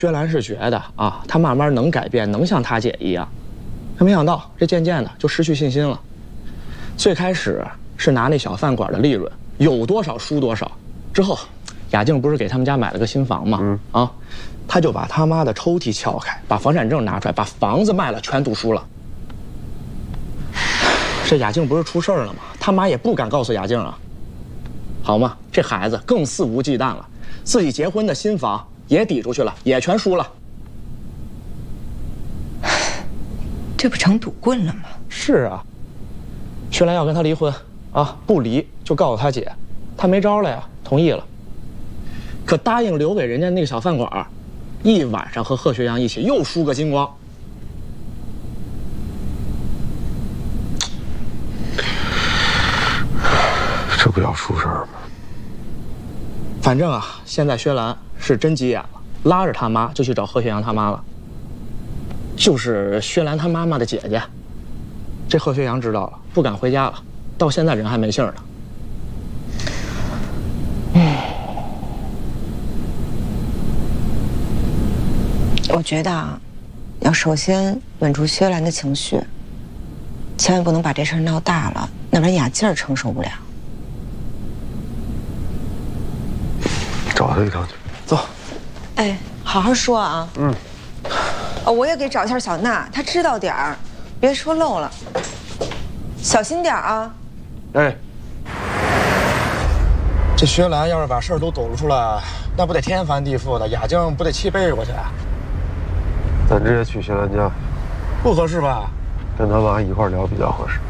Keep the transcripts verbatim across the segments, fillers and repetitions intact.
薛兰是觉得啊，他慢慢能改变，能像他姐一样，可没想到这渐渐的就失去信心了。最开始是拿那小饭馆的利润，有多少输多少。之后，雅静不是给他们家买了个新房吗？嗯啊，他就把他妈的抽屉撬开，把房产证拿出来，把房子卖了，全赌输了。这雅静不是出事儿了吗？他妈也不敢告诉雅静啊。好嘛，这孩子更肆无忌惮了，自己结婚的新房也抵出去了，也全输了。 这不成赌棍了吗？ 是啊，薛兰要跟他离婚啊，不离就告诉他姐，他没招了呀，同意了。可答应留给人家那个小饭馆，一晚上和贺学阳一起又输个精光。 这不要出事儿吗？ 反正啊，现在薛兰是真急眼了，拉着他妈就去找贺学阳他妈了，就是薛兰他妈妈的姐姐。这贺学阳知道了，不敢回家了，到现在人还没信儿呢。嗯， 我觉得啊，要首先稳住薛兰的情绪，千万不能把这事儿闹大了，要不然雅静儿承受不了。 找他一趟去， 走。 哎，好好说啊。 嗯。 哦，我也给找一下小娜，她知道点儿，别说漏了，小心点儿啊。 哎， 这薛兰要是把事儿都抖露出来，那不得天翻地覆的？雅静不得气背过去？ 咱直接去薛兰家， 不合适吧？ 跟他妈一块聊比较合适。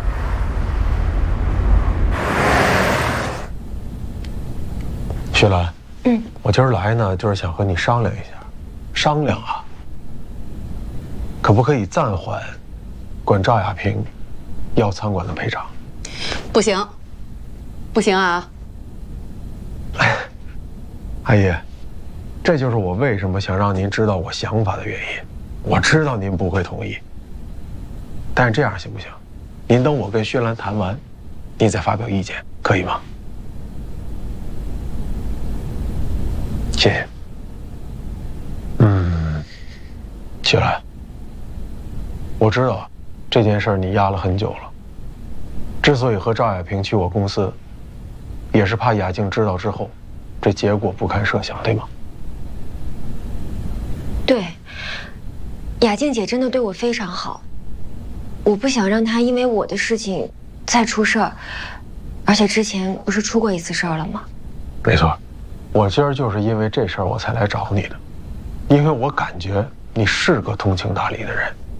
薛兰。嗯，我今儿来呢，就是想和你商量一下，商量啊，可不可以暂缓管赵亚萍要餐馆的赔偿？ 不行，不行啊！ 哎，阿姨，这就是我为什么想让您知道我想法的原因。我知道您不会同意，但是这样行不行？您等我跟薛兰谈完，您再发表意见，可以吗？谢谢。嗯，雪兰，我知道这件事你压了很久了。之所以和赵亚萍去我公司，也是怕雅静知道之后，这结果不堪设想，对吗？ 对，雅静姐真的对我非常好，我不想让她因为我的事情再出事儿，而且之前不是出过一次事儿了吗？ 没错。我今儿就是因为这事儿我才来找你的，因为我感觉你是个通情达理的人。